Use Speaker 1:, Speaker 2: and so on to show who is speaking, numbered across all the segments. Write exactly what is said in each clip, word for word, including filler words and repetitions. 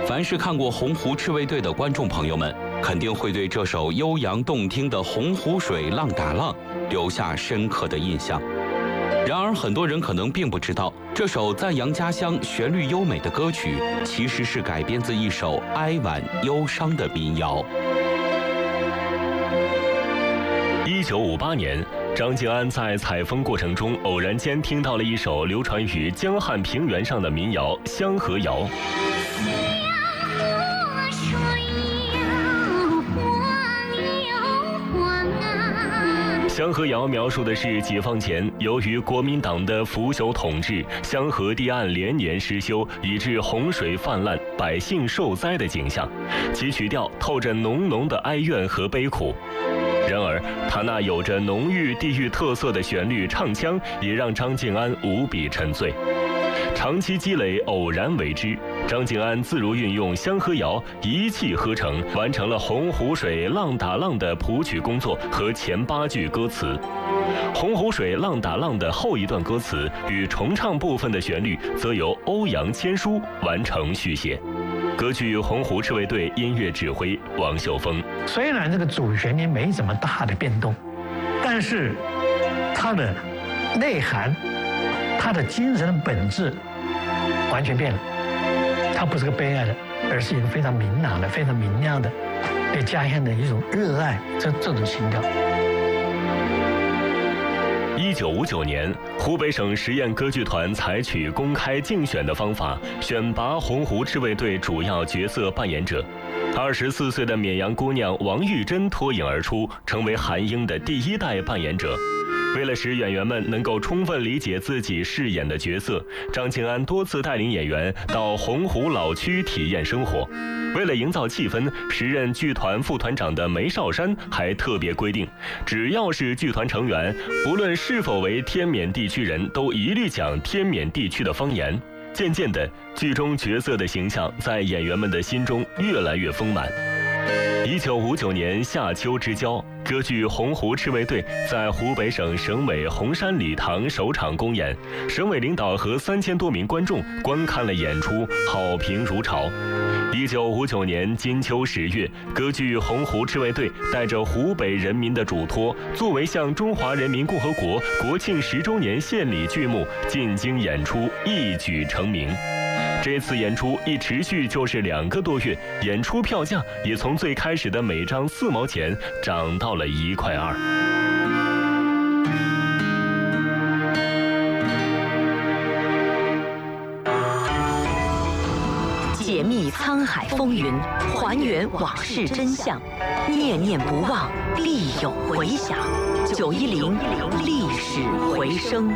Speaker 1: 凡是看过《洪湖赤卫队》的观众朋友们，肯定会对这首悠扬动听的《洪湖水浪打浪》留下深刻的印象。然而，很多人可能并不知道，这首赞扬家乡、旋律优美的歌曲，其实是改编自一首哀婉忧伤的民谣。
Speaker 2: 一九五八年，张敬安在采风过程中偶然间听到了一首流传于江汉平原上的民谣《香河谣》。香河谣描述的是解放前，由于国民党的腐朽统治，香河堤岸连年失修，以致洪水泛滥，百姓受灾的景象，其曲调透着浓浓的哀怨和悲苦。然而，他那有着浓郁地域特色的旋律唱腔，也让张敬安无比沉醉。长期积累，偶然为之，张敬安自如运用香河谣，一气呵成，完成了《洪湖水浪打浪》的谱曲工作和前八句歌词。《洪湖水浪打浪》的后一段歌词与重唱部分的旋律，则由欧阳千书完成续写。歌剧《洪湖赤卫队》音乐指挥王秀峰。
Speaker 3: 虽然这个主旋律没怎么大的变动，但是它的内涵、它的精神的本质完全变了。它不是个悲哀的，而是一个非常明朗的、非常明亮的对家乡的一种热爱，这这种情调。
Speaker 2: 一九五九年，湖北省实验歌剧团采取公开竞选的方法，选拔洪湖赤卫队主要角色扮演者。二十四岁的绵阳姑娘王玉珍脱颖而出，成为韩英的第一代扮演者。为了使演员们能够充分理解自己饰演的角色，张敬安多次带领演员到洪湖老区体验生活。为了营造气氛，时任剧团副团长的梅少山还特别规定，只要是剧团成员，无论是否为天缅地区人，都一律讲天缅地区的方言。渐渐的，剧中角色的形象在演员们的心中越来越丰满。一九五九年夏秋之交，歌剧《洪湖赤卫队》在湖北省省委洪山礼堂首场公演，省委领导和三千多名观众观看了演出，好评如潮。一九五九年金秋十月，歌剧《洪湖赤卫队》带着湖北人民的嘱托，作为向中华人民共和国国庆十周年献礼剧目，进京演出，一举成名。这次演出一持续就是两个多月，演出票价也从最开始的每张四毛钱涨到了一块二。
Speaker 4: 解密沧海风云，还原往事真相，念念不忘，必有回响。九一零历史回声。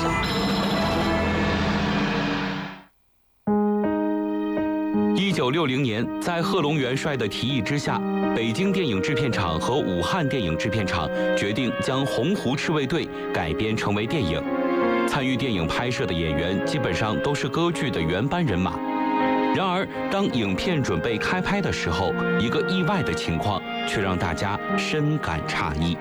Speaker 1: 一九六零年，在贺龙元帅的提议之下，北京电影制片厂和武汉电影制片厂决定将《洪湖赤卫队》改编成为电影。参与电影拍摄的演员基本上都是歌剧的原班人马。然而，当影片准备开拍的时候，一个意外的情况却让大家深感诧异。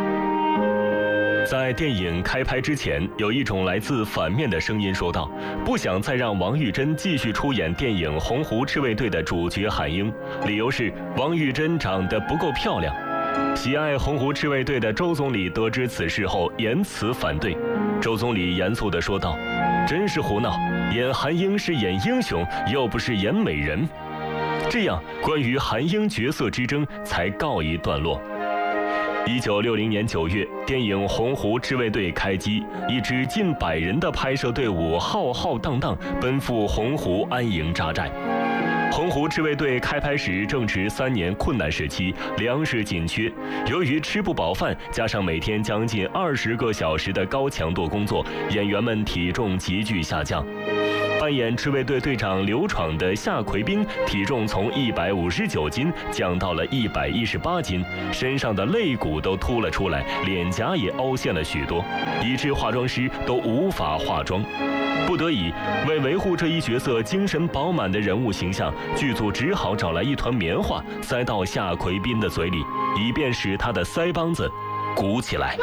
Speaker 2: 在电影开拍之前，有一种来自反面的声音说道，不想再让王玉珍继续出演电影《洪湖赤卫队》的主角韩英，理由是王玉珍长得不够漂亮。喜爱《洪湖赤卫队》的周总理得知此事后，言辞反对。周总理严肃地说道：“真是胡闹，演韩英是演英雄，又不是演美人。”这样，关于韩英角色之争才告一段落。一九六零年九月，电影《洪湖赤卫队》开机，一支近百人的拍摄队伍浩浩荡荡奔赴洪湖安营扎寨。洪湖赤卫队开拍时正值三年困难时期，粮食紧缺，由于吃不饱饭，加上每天将近二十个小时的高强度工作，演员们体重急剧下降。扮演赤卫队队长刘闯的夏奎斌体重从一百五十九斤降到了一百一十八斤，身上的肋骨都凸了出来，脸颊也凹陷了许多，以致化妆师都无法化妆。不得已，为维护这一角色精神饱满的人物形象，剧组只好找来一团棉花塞到夏奎斌的嘴里，以便使他的腮帮子鼓起来。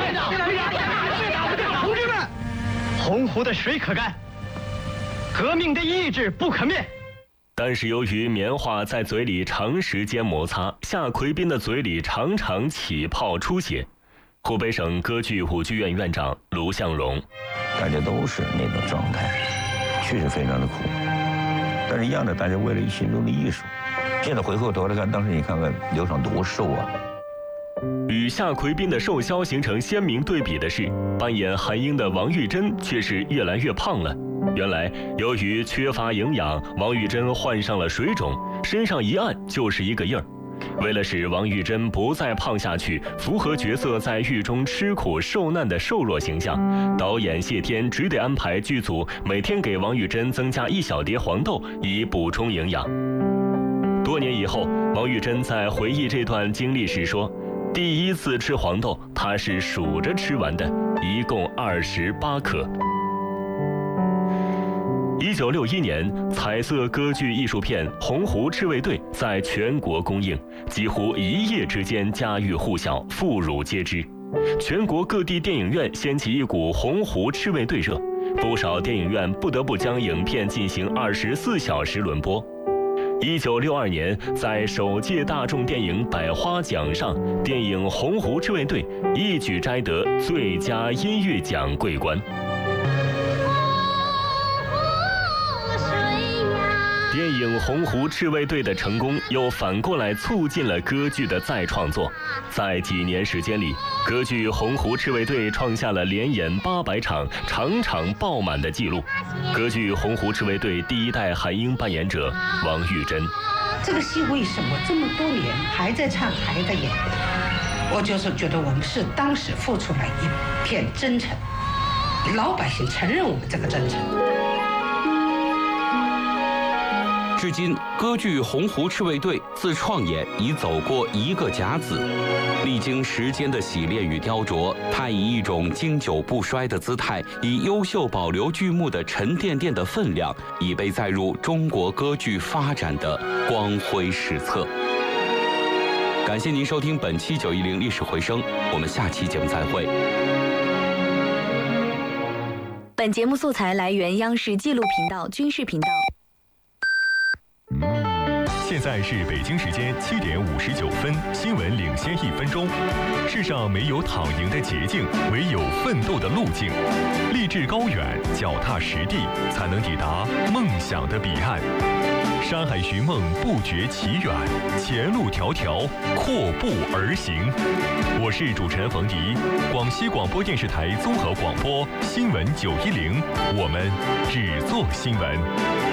Speaker 5: 同志们，洪湖的水可干，革命的意志不可灭。
Speaker 2: 但是由于棉花在嘴里长时间摩擦，夏奎斌的嘴里常常起泡出血。湖北省歌剧舞剧院院长卢向荣：
Speaker 5: 大家都是那种状态，确实非常的苦。但是一样的，大家为了心中的艺术。现在回过头来看，当时你看看刘畅多瘦啊！
Speaker 2: 与夏奎斌的瘦削形成鲜明对比的是，扮演韩英的王玉珍却是越来越胖了。原来，由于缺乏营养，王玉珍患上了水肿，身上一按就是一个印儿。为了使王玉珍不再胖下去，符合角色在狱中吃苦受难的瘦弱形象，导演谢天只得安排剧组每天给王玉珍增加一小碟黄豆，以补充营养。多年以后，王玉珍在回忆这段经历时说，第一次吃黄豆，她是数着吃完的，一共二十八颗。一九六一年，彩色歌剧艺术片《洪湖赤卫队》在全国公映，几乎一夜之间家喻户晓，妇孺皆知。全国各地电影院掀起一股洪湖赤卫队热，不少电影院不得不将影片进行二十四小时轮播。一九六二年，在首届大众电影百花奖上，电影《洪湖赤卫队》一举摘得最佳音乐奖桂冠。电影《洪湖赤卫队》的成功，又反过来促进了歌剧的再创作。在几年时间里，歌剧《洪湖赤卫队》创下了连演八百场、场场爆满的记录。歌剧《洪湖赤卫队》第一代韩英扮演者王玉珍：
Speaker 6: 这个戏为什么这么多年还在唱、还在演？我就是觉得我们是当时付出了一片真诚，老百姓承认我们这个真诚。
Speaker 1: 至今，歌剧《洪湖赤卫队》自创演已走过一个甲子，历经时间的洗炼与雕琢，它以一种经久不衰的姿态，以优秀保留剧目的沉甸甸的分量，已被载入中国歌剧发展的光辉史册。感谢您收听本期九一零历史回声，我们下期节目再会。
Speaker 7: 本节目素材来源央视纪录频道、军事频道。
Speaker 8: 现在是北京时间七点五十九分，新闻领先一分钟。世上没有躺赢的捷径，唯有奋斗的路径。立志高远，脚踏实地，才能抵达梦想的彼岸。山海寻梦，不觉其远，前路迢迢，阔步而行。我是主持人冯迪，广西广播电视台综合广播新闻九一零，我们只做新闻。